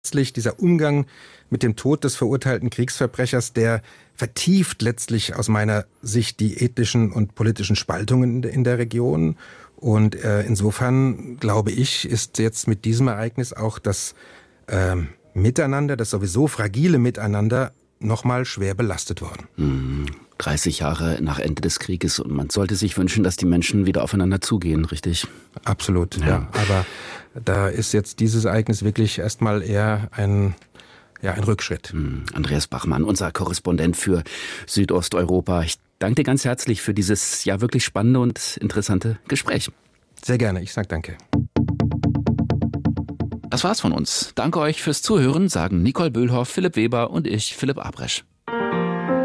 Letztlich dieser Umgang mit dem Tod des verurteilten Kriegsverbrechers, der vertieft letztlich aus meiner Sicht die ethnischen und politischen Spaltungen in der Region. Und insofern, glaube ich, ist jetzt mit diesem Ereignis auch das Miteinander, das sowieso fragile Miteinander, nochmal schwer belastet worden. 30 Jahre nach Ende des Krieges und man sollte sich wünschen, dass die Menschen wieder aufeinander zugehen, richtig? Absolut, ja. Aber da ist jetzt dieses Ereignis wirklich erstmal eher ein Rückschritt. Andreas Bachmann, unser Korrespondent für Südosteuropa. Ich danke dir ganz herzlich für dieses ja wirklich spannende und interessante Gespräch. Sehr gerne, ich sage danke. Das war's von uns. Danke euch fürs Zuhören, sagen Nicole Böhlhoff, Philipp Weber und ich, Philipp Abresch.